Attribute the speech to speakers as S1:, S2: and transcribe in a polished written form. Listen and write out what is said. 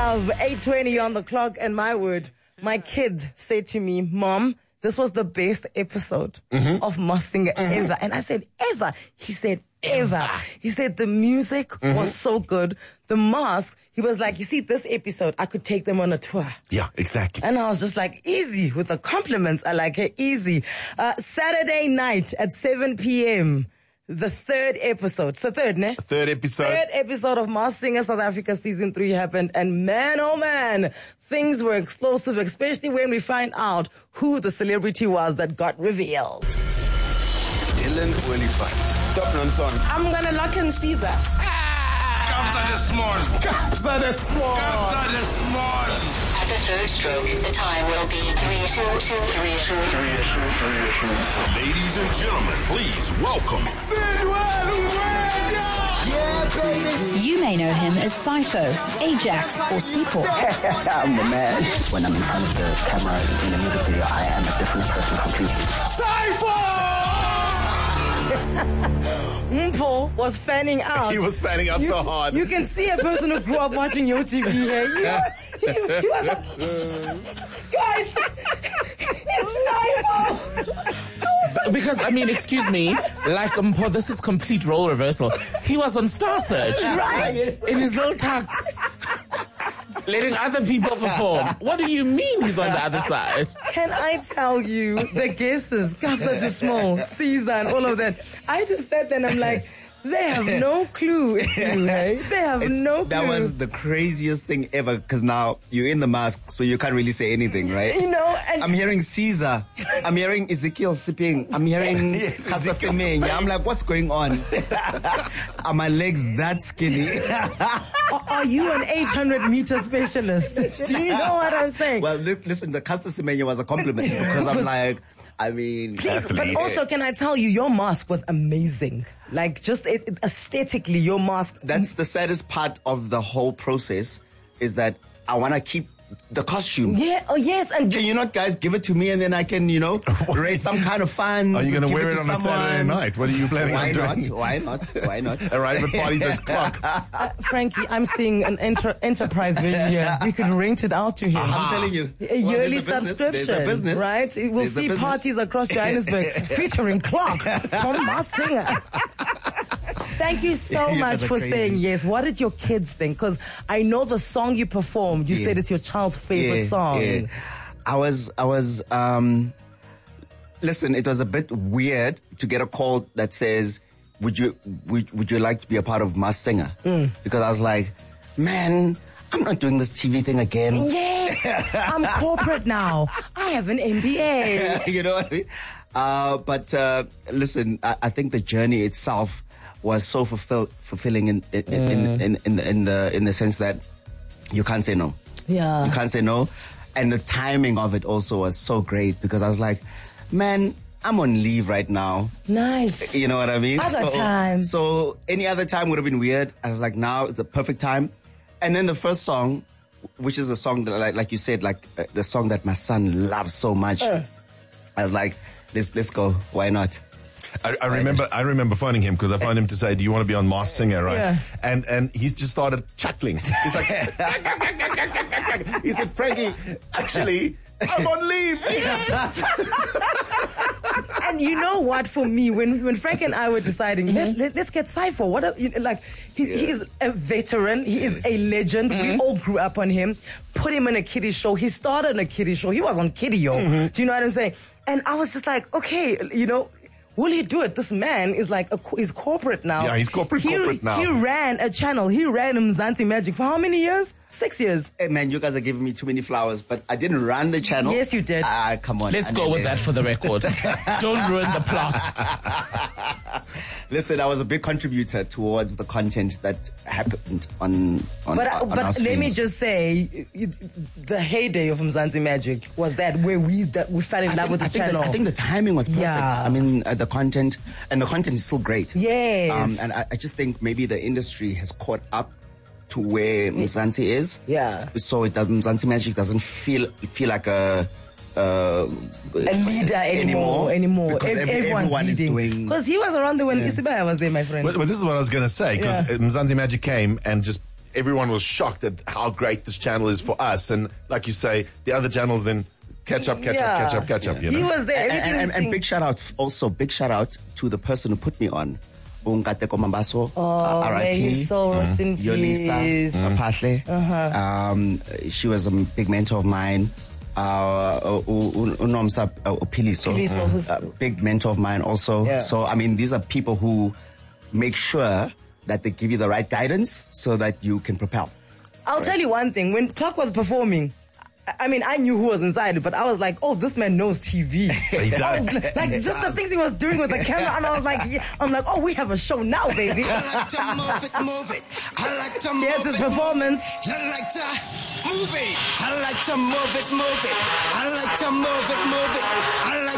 S1: love. 8:20 on the clock, and my word, my kid said to me, Mom, this was the best episode of Masked Singer ever. And I said, ever? He said, ever. He said the music was so good. The mask, he was like, you see, this episode, I could take them on a tour.
S2: Yeah, exactly.
S1: And I was just like, easy, with the compliments. I like it, easy. Saturday night at 7 p.m., the third episode. It's the third, ne?
S2: Third episode.
S1: Third episode of Masked Singer South Africa Season 3 happened. And man, oh man, things were explosive, especially when we find out who the celebrity was that got revealed.
S3: Dylan Oliphant. Stop nonsense.
S1: I'm going to lock in Caesar.
S3: Kabza this morning.
S2: Kabza this morning.
S3: Kabza this morning.
S4: At the third stroke, the time will be 3-2-2-3.
S5: Ladies and gentlemen, please welcome
S3: Yeah, baby.
S6: You may know him as Cypher, Ajax, or Seaport.
S7: I'm the man. When I'm in front of the camera in a music video, I am a different person completely.
S1: Mpo was fanning out.
S2: He was fanning out so hard.
S1: You can see a person who grew up watching your TV here. He was like, guys, it's Cypher.
S8: Because, I mean, excuse me, like, Mpo, this is complete role reversal. He was on Star Search.
S1: Right.
S8: In his little tux. Letting other people perform. What do you mean he's on the other side?
S1: Can I tell you, the guesses, Kabza de Small, Caesar, and all of that, I just sat there and I'm like, they have no clue it's you, hey? They have no clue.
S9: That was the craziest thing ever, because now you're in the mask, so you can't really say anything, right?
S1: You know, and
S9: I'm hearing Caesar. I'm hearing Ezekiel Sipping. I'm hearing Kabza Semenya. I'm like, what's going on? Are my legs that skinny?
S1: are you an 800-meter specialist? Do you know what I'm saying?
S9: Well, listen, the Kabza Semenya was a compliment, because I'm like, I mean,
S1: please, but also, can I tell you, your mask was amazing. Like, just aesthetically, your mask.
S9: That's the saddest part of the whole process, is that I want to keep the costume.
S1: Yeah, oh yes. And
S9: can you not guys give it to me, and then I can, raise some kind of funds?
S2: Are you going to wear it on a Saturday night? What are you planning on doing?
S9: Why not?
S2: Arrive at parties as clock.
S1: Frankie, I'm seeing an enterprise video here. We could rent it out to him.
S9: I'm telling you.
S1: A yearly subscription.
S9: There's a business.
S1: Right? We'll see parties across Johannesburg featuring Clock from Masked Singer. Thank you so much for saying yes. What did your kids think? Because I know the song you performed, you said it's your child's favorite song.
S9: Yeah. I was, listen, it was a bit weird to get a call that says, would you like to be a part of Masked Singer? Because I was like, man, I'm not doing this TV thing again.
S1: Yes, I'm corporate now. I have an MBA.
S9: You know what I mean? But listen, I think the journey itself was so fulfilling in the sense that you can't say no.
S1: Yeah.
S9: You can't say no. And the timing of it also was so great, because I was like, man, I'm on leave right now.
S1: Nice.
S9: You know what I mean?
S1: Other time.
S9: So any other time would have been weird. I was like, now it's the perfect time. And then the first song, which is a song that, like you said, the song that my son loves so much. I was like, let's go. Why not?
S2: I remember phoning him, because I phoned him to say, do you want to be on Masked Singer, right?
S1: Yeah.
S2: And he's just started chuckling. He's like, he said, Frankie, actually, I'm on leave. Yes.
S1: And you know what? For me, when Frank and I were deciding, let's get Cypher. He is a veteran. He is a legend. We all grew up on him. Put him in a kiddie show. He started in a kiddie show. He was on Kiddie-O. Do you know what I'm saying? And I was just like, okay, will he do it? This man is he's corporate now.
S2: Yeah, he's corporate now.
S1: He ran a channel. He ran Mzansi Magic for how many years? 6 years.
S9: Hey man, you guys are giving me too many flowers, but I didn't run the channel.
S1: Yes, you did.
S9: Come on.
S8: Let's go with that for the record. Don't ruin the plot.
S9: Listen, I was a big contributor towards the content that happened on
S1: But
S9: our
S1: let me just say, the heyday of Mzansi Magic was that where we fell in love with the channel.
S9: I think the timing was perfect.
S1: Yeah.
S9: I mean, the content is still great.
S1: Yes.
S9: And I just think maybe the industry has caught up to where Mzansi is.
S1: Yeah.
S9: So Mzansi Magic doesn't feel like a
S1: leader anymore.
S9: Because
S1: Everyone's
S9: everyone
S1: leading.
S9: is doing.
S1: Because he was around there when Isibaya was there, my friend.
S2: Well, this is what I was going to say, because Mzansi Magic came and just everyone was shocked at how great this channel is for us. And like you say, the other channels then catch up. You
S1: He
S2: know?
S1: was there.
S9: And big shout out to the person who put me on. Unkateko Mambaso,
S1: may his soul rest in peace.
S9: Yolisa Pahle. She was a big mentor of mine. Unomsa Piliso, big mentor of mine also.
S1: Yeah.
S9: So, I mean, these are people who make sure that they give you the right guidance so that you can propel.
S1: I'll tell you one thing. When Clock was performing, I mean, I knew who was inside it, but I was like, oh, this man knows TV.
S2: He does.
S1: Like, just the things he was doing with the camera, and I was like, oh, we have a show now, baby.
S10: I like to move it. I like to move it.
S1: Here's his performance.
S10: I like to move it. I like to move it. I like to move it. I like